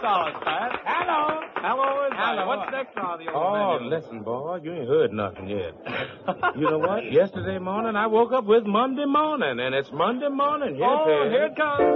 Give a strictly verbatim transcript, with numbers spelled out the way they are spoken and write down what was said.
dollars, Pat. Hello. Hello, is Hello. What's next on the old Oh, menu? listen, boy, you ain't heard nothing yet. You know what? Yesterday morning, I woke up with Monday morning, and it's Monday morning. Yes, Oh, it here is. it comes.